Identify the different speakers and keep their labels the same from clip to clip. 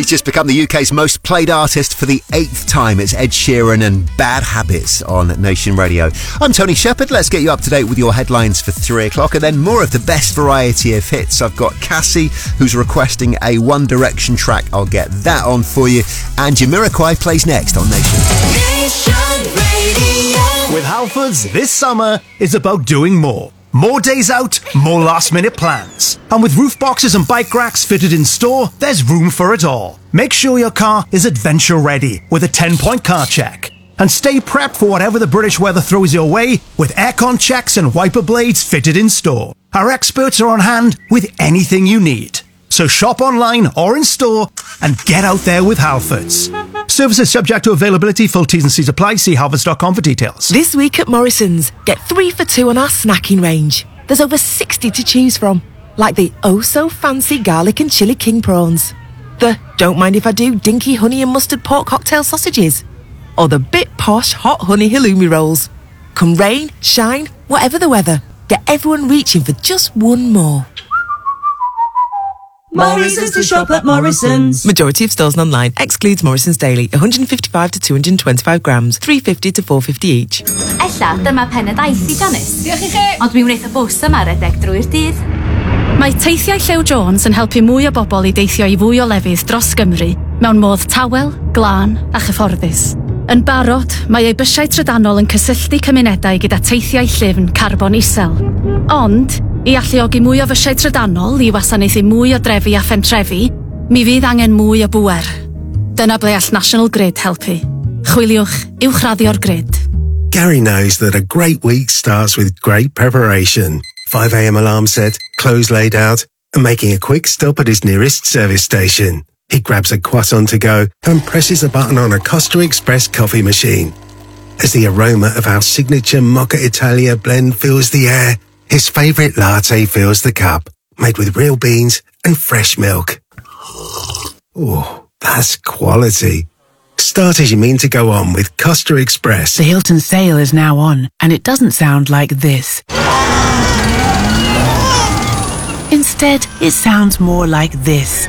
Speaker 1: He's just become the UK's most played artist for the 8th time. It's Ed Sheeran and Bad Habits on Nation Radio. I'm Tony Shepherd. Let's get you up to date with your headlines for 3 o'clock, and then more of the best variety of hits. I've got Cassie, who's requesting a One Direction track. I'll get that on for you. And Jamiroquai plays next on Nation.
Speaker 2: Nation Radio.
Speaker 3: With Halfords, this summer is about doing more. More days out, more last-minute plans. And with roof boxes and bike racks fitted in store, there's room for it all. Make sure your car is adventure-ready with a 10-point car check. And stay prepped for whatever the British weather throws your way with aircon checks and wiper blades fitted in store. Our experts are on hand with anything you need. So shop online or in store and get out there with Halfords. Services subject to availability. Full T's and C's apply. See halfords.com for details.
Speaker 4: This week at Morrison's, get 3 for 2 on our snacking range. There's over 60 to choose from, like the oh-so-fancy garlic and chili king prawns, the don't mind if I do dinky honey and mustard pork cocktail sausages, or the bit posh hot honey halloumi rolls. Come rain, shine, whatever the weather, get everyone reaching for just one more.
Speaker 2: Morrison's to shop at Morrison's.
Speaker 4: Majority of stores and online. Excludes Morrison's Daily. 155 to 225 grams. 350 to 450 each.
Speaker 5: Ella, dyma pen y daith I Janice. Diolch I chi. Ond mi wneud y bws yma redeg drwy'r dydd.
Speaker 6: Mae teithiau Llew Jones yn helpu mwy o bobl i deithio i fwy o lefydd dros Gymru mewn modd tawel, glân a chyfforddus. Yn barod, mae ei bysiau trydanol yn cysylltu cymunedau gyda teithiau llyfn carbon isel. Ond, i alluogi mwy o fysiau trydanol i wasanaethu mwy o drefi a phentrefi, mi fydd angen mwy o bŵer. Dyna ble all National Grid helpu. Chwiliwch uwchraddio'r grid.
Speaker 7: Gary knows that a great week starts with great preparation. 5 a.m. alarm set, clothes laid out, and making a quick stop at his nearest service station. He grabs a croissant to go and presses a button on a Costa Express coffee machine. As the aroma of our signature Mocha Italia blend fills the air, his favourite latte fills the cup, made with real beans and fresh milk. Oh, that's quality. Start as you mean to go on with Costa Express.
Speaker 8: The Hilton sale is now on, and it doesn't sound like this. Instead, it sounds more like this.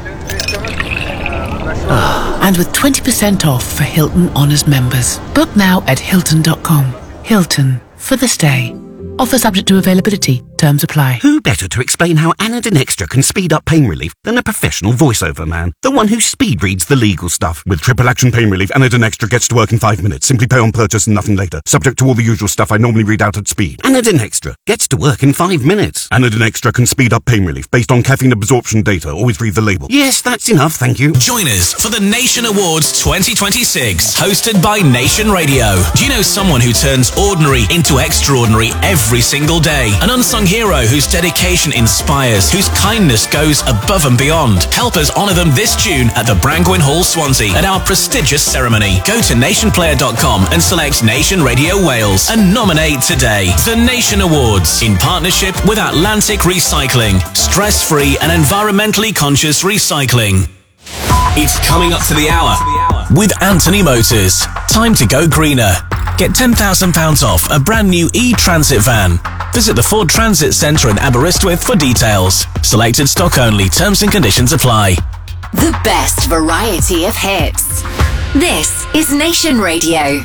Speaker 8: And with 20% off for Hilton Honors members. Book now at Hilton.com. Hilton, for the stay. Offer subject to availability. Terms apply.
Speaker 9: Who better to explain how Anadin Extra can speed up pain relief than a professional voiceover man? The one who speed reads the legal stuff. With triple action pain relief, Anadin Extra gets to work in 5 minutes. Simply pay on purchase and nothing later. Subject to all the usual stuff I normally read out at speed. Anadin Extra gets to work in 5 minutes. Anadin Extra can speed up pain relief based on caffeine absorption data. Always read the label. Yes, that's enough, thank you.
Speaker 10: Join us for the Nation Awards 2026, hosted by Nation Radio. Do you know someone who turns ordinary into extraordinary every single day? An unsung hero whose dedication inspires, whose kindness goes above and beyond. Help us honour them this June at the Brangwyn Hall, Swansea, at our prestigious ceremony. Go to nationplayer.com and select Nation Radio Wales and nominate today. The Nation Awards, in partnership with Atlantic Recycling. Stress-free and environmentally conscious recycling. It's coming up to the hour with Anthony Motors. Time to go greener. Get £10,000 off a brand new e-Transit van. Visit the Ford Transit Centre in Aberystwyth for details. Selected stock only. Terms and conditions apply.
Speaker 11: The best variety of hits. This is Nation Radio.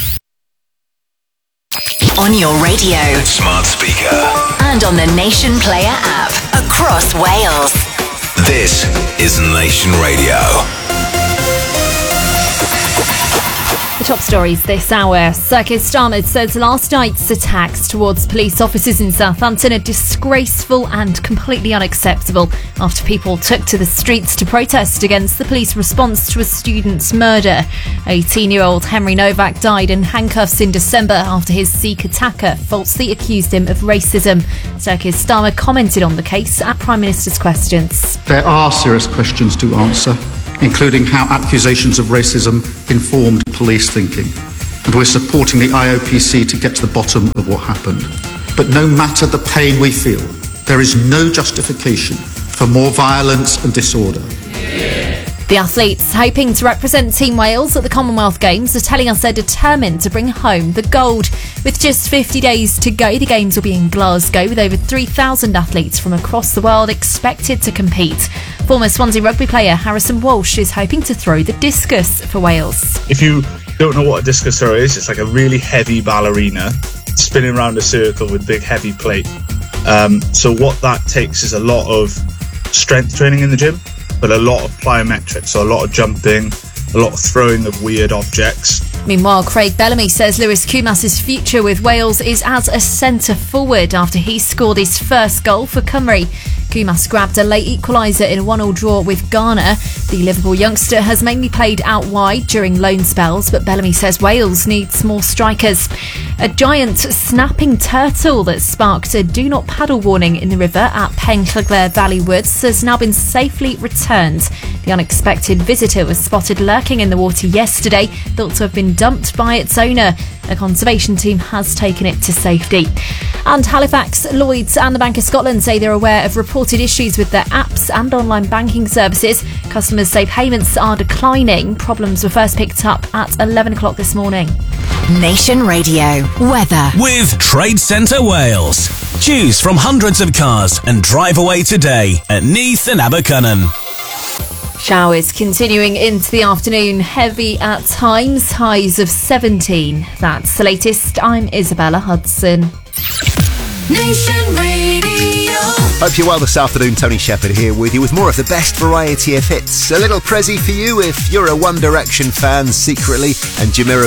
Speaker 11: On your radio,
Speaker 12: smart speaker,
Speaker 11: and on the Nation Player app across Wales.
Speaker 12: This is Nation Radio.
Speaker 13: The top stories this hour. Sir Keir Starmer says last night's attacks towards police officers in Southampton are disgraceful and completely unacceptable after people took to the streets to protest against the police response to a student's murder. 18-year-old Henry Novak died in handcuffs in December after his Sikh attacker falsely accused him of racism. Sir Keir Starmer commented on the case at Prime Minister's Questions.
Speaker 14: There are serious questions to answer, including how accusations of racism informed police thinking. And we're supporting the IOPC to get to the bottom of what happened. But no matter the pain we feel, there is no justification for more violence and disorder.
Speaker 13: The athletes hoping to represent Team Wales at the Commonwealth Games are telling us they're determined to bring home the gold. With just 50 days to go, the Games will be in Glasgow with over 3,000 athletes from across the world expected to compete. Former Swansea rugby player Harrison Walsh is hoping to throw the discus for Wales.
Speaker 15: If you don't know what a discus throw is, it's like a really heavy ballerina spinning around a circle with big heavy plate. So what that takes is a lot of strength training in the gym, but a lot of plyometrics, so a lot of jumping, a lot of throwing of weird objects.
Speaker 13: Meanwhile, Craig Bellamy says Lewis Kumas's future with Wales is as a centre forward after he scored his first goal for Cymru. Kumas grabbed a late equaliser in a 1-1 draw with Ghana. The Liverpool youngster has mainly played out wide during loan spells, but Bellamy says Wales needs more strikers. A giant snapping turtle that sparked a do not paddle warning in the river at Penllagler Valley Woods has now been safely returned. The unexpected visitor was spotted lurking in the water yesterday, thought to have been dumped by its owner. A conservation team has taken it to safety. And Halifax, Lloyds and the Bank of Scotland say they're aware of reported issues with their apps and online banking services. Customers say payments are declining. Problems were first picked up at 11 o'clock this morning.
Speaker 11: Nation Radio weather
Speaker 10: with Trade Centre Wales. Choose from hundreds of cars and drive away today at Neath and Abercynon.
Speaker 13: Showers continuing into the afternoon, heavy at times, highs of 17. That's the latest. I'm Isabella Hudson.
Speaker 2: Nation Radio.
Speaker 1: Hope you're well this afternoon. Tony Shepherd here with you with more of the best variety of hits. A little Prezi for you if you're a One Direction fan secretly, and Jamira